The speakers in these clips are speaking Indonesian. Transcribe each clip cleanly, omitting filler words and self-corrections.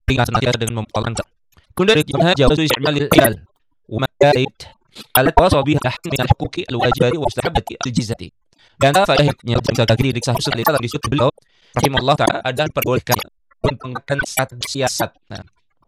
dengan senantiasa dengan mempertahankan. Kemudian kita jauh isti'mal al-iyal wa ma'id ala tawasau biha min al-huquqi al-wajibati wa mustahabbati al-jizati. Dan faedahnya jaga diri di sahih Muslim dalam disebut beliau rahimahullah taala ada perbolehkan untuk menggunakan siasat. Nah,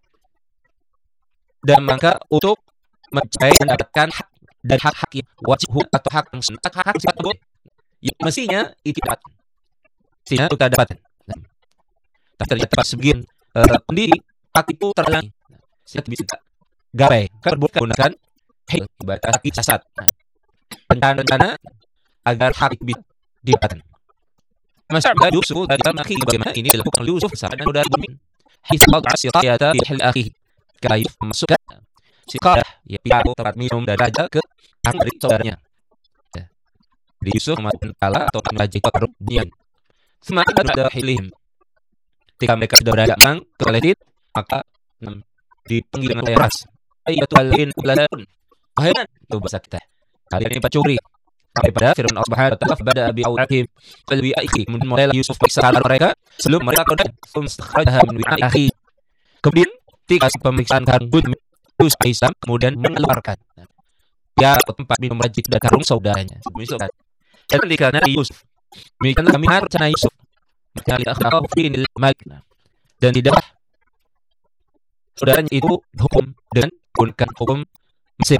dan maka untuk mencapai mendapatkan hak dan hak-hak yang wajib atau hak yang sunat, hak tersebut ya, mestinya itu dapat. Mestinya kita dapatkan. Nah, tapi ternyata pas sebagian pendiri hak itu terhalang. Saya bisa gapai perbolehkan menggunakan ibadah hak siasat. Nah, rencana agar hak itu bisa didapatkan. Masalah Yusuf dari akhi bagaimana ini dilakukan oleh Yusuf saat sudah bermin. Hisab asyriyata bi hil akhi. Kaya masukkan siqah ya piatu tempat minum dari raja ke dari saudaranya. Di Yusuf memakan kala atau raja kerubian. Semakin ada hilihim. Ketika mereka sudah berada ke Palestina, maka dipanggil dengan keras. Ayatul beladan. Bahaya itu bahasa kita. Kalian ini pencuri. Sampai pada firman Allah Subhanahu wa taala pada abi awrahim qalbi akhi kemudian mulai Yusuf periksa mereka sebelum mereka kemudian mustakhrajah min akhi. Kemudian ketika pemeriksaan karung Yusuf Islam kemudian mengeluarkan ya tempat minum rajik dan karung saudaranya. Misalkan dan ketika Nabi Yusuf demikian kami rencana Yusuf maka lihat finil magna dan tidak saudaranya itu hukum dengan menggunakan hukum Mesir.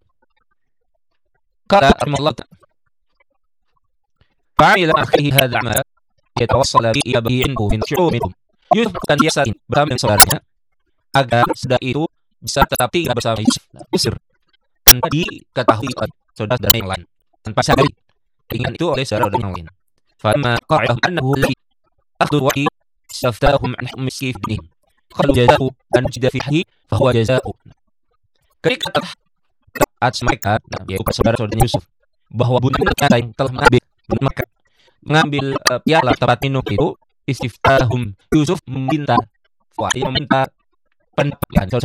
Kata Allah fa'ila akhihi hadha ma yatawassala bi ila bayyinhu min syu'umikum. Yusuf akan biasain bersama dengan saudaranya agar sudah itu bisa tetap tinggal bersama Yusuf Mesir tanpa diketahui oleh saudara yang lain, tanpa sadari ingat itu oleh saudara yang lain. Fama qa'ahum annahu alladhi akhdhu wa istaftahum an miskif ibnihim qalu jazaa'u an jida fihi fa huwa jazaa'u. Ketika atas mereka, yaitu saudara-saudara Yusuf, bahwa bunda mereka yang telah mengambil piala tempat minum itu, istiftahum Yusuf meminta pendapat